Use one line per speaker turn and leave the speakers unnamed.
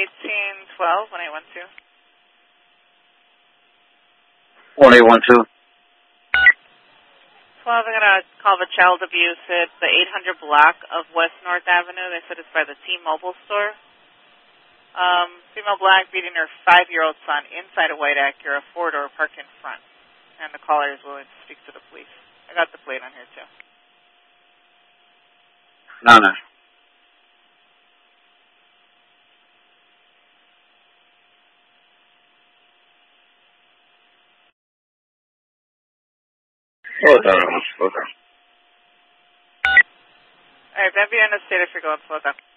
1812, 1812.
1812.
12, I'm going to call the child abuse at the 800 block of West North Avenue. They said it's by the T-Mobile store. Female black beating her 5-year-old son inside a white Acura, 4-door parked in front. And the caller is willing to speak to the police. I got the plate on here, too.
No. Slow down.
All right, Ben, be in the state if you're going slow down.